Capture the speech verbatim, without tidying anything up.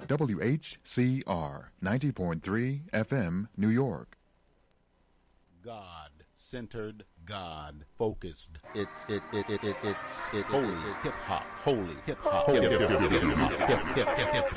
W H C R ninety point three F M, New York. God centered, God focused. It's it it it it it's it holy hip hop, holy hip hop, hip hip hip hip hip hip.